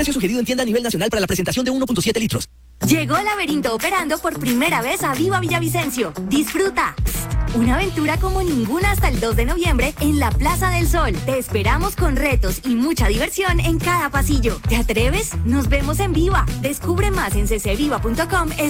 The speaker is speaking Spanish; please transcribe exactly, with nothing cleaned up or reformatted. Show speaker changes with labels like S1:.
S1: Precio sugerido en tienda a nivel nacional para la presentación de uno punto siete litros.
S2: Llegó Laberinto operando por primera vez a Viva Villavicencio. Disfruta. Psst, una aventura como ninguna hasta el dos de noviembre en la Plaza del Sol. Te esperamos con retos y mucha diversión en cada pasillo. ¿Te atreves? Nos vemos en Viva. Descubre más en ccviva punto com